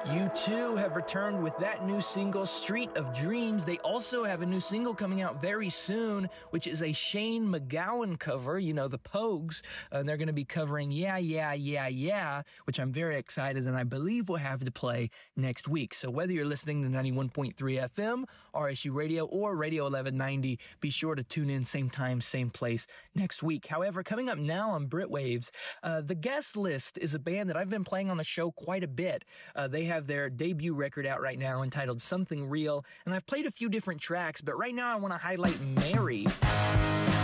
U2 have returned with that new single, Street of Dreams. They also have a new single coming out very soon, which is a Shane MacGowan cover, you know, the Pogues. And they're going to be covering Yeah, Yeah, Yeah, Yeah, which I'm very excited and I believe we'll have to play next week. So whether you're listening to 91.3 FM, RSU Radio, or Radio 1190, be sure to tune in same time, same place next week. However, coming up now on Britwaves, The Guest List is a band that I've been playing on the show quite a bit. They have their debut record out right now entitled Something Real, and I've played a few different tracks, but right now I want to highlight Mary.